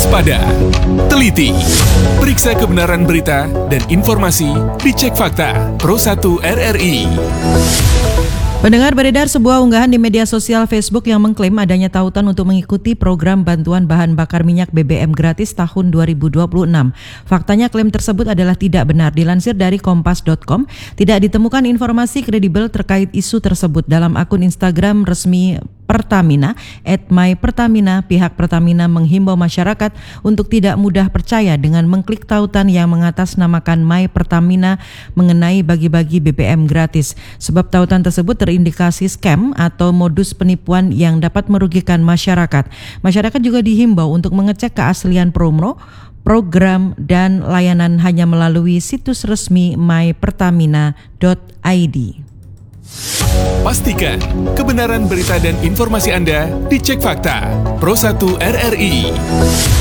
Waspada, teliti, periksa kebenaran berita dan informasi, dicek fakta. Pro1 RRI. Pendengar, beredar sebuah unggahan di media sosial Facebook yang mengklaim adanya tautan untuk mengikuti program bantuan bahan bakar minyak BBM gratis tahun 2026. Faktanya klaim tersebut adalah tidak benar. Dilansir dari kompas.com, tidak ditemukan informasi kredibel terkait isu tersebut. Dalam akun Instagram resmi Pertamina, @mypertamina, pihak Pertamina menghimbau masyarakat untuk tidak mudah percaya dengan mengklik tautan yang mengatasnamakan My Pertamina mengenai bagi-bagi BBM gratis. Sebab tautan tersebut terindikasi scam atau modus penipuan yang dapat merugikan masyarakat. Masyarakat juga dihimbau untuk mengecek keaslian program dan layanan hanya melalui situs resmi mypertamina.id. Pastikan kebenaran berita dan informasi Anda dicek fakta. Pro1 RRI.